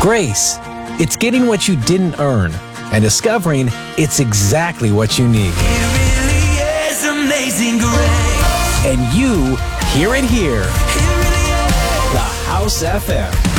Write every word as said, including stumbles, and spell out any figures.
Grace, it's getting what you didn't earn and discovering it's exactly what you need. It really is amazing grace. And you hear it here. It really is. The House F M.